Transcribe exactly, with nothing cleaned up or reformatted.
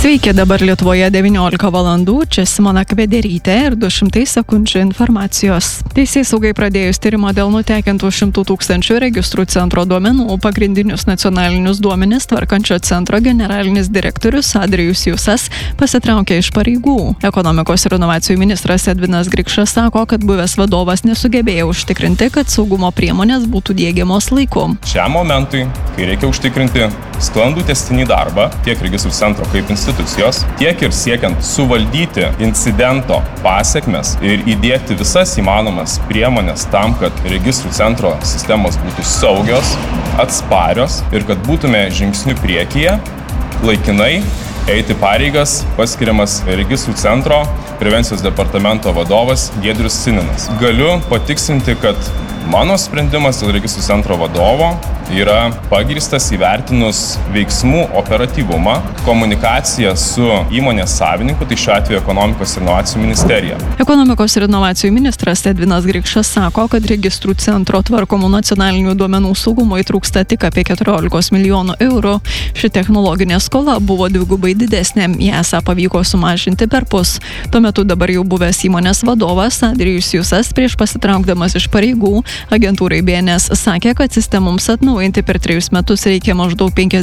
Sveiki, dabar Lietuvoje devyniolika valandų, čia Simona Kvederytė ir du šimtai sekundžių informacijos. Teisėsaugai pradėjus tyrimą dėl nutekintų šimtų tūkstančių registrų centro duomenų, pagrindinius nacionalinius duomenis tvarkančio centro generalinis direktorius Adrijus Jusas pasitraukė iš pareigų. Ekonomikos ir inovacijų ministras Edvinas Grikšas sako, kad buvęs vadovas nesugebėjo užtikrinti, kad saugumo priemonės būtų diegiamos laiku. Šiam momentui, kai reikia užtikrinti sklandų tęstinį darbą tiek registrų centro kaip institucijos, tiek ir siekiant suvaldyti incidento pasekmes ir įdiegti visas įmanomas priemonės tam, kad registrų centro sistemos būtų saugios, atsparios ir kad būtume žingsniu priekyje, laikinai eiti pareigas paskiriamas registrų centro prevencijos departamento vadovas Giedrius Cininas. Galiu patikslinti, kad mano sprendimas dėl registrų centro vadovo yra pagrįstas įvertinus veiksmų operatyvumą, komunikaciją su įmonės savininku, tai šiuo atveju Ekonomikos ir inovacijų ministerija. Ekonomikos ir inovacijų ministras Edvinas Grikšas sako, kad registrų centro tvarkomų nacionalinių duomenų saugumui trūksta tik apie keturiolika milijonų eurų. Ši technologinė skola buvo dvigubai didesnė, ją esą pavyko sumažinti perpus. Tuo metu dabar jau buvęs įmonės vadovas Adrijus Jusas prieš pasitraukdamas iš pareigų agentūrai B N S sakė, kad sistemoms atnaujinti per trejus metus reikia maždaug penkiasdešimt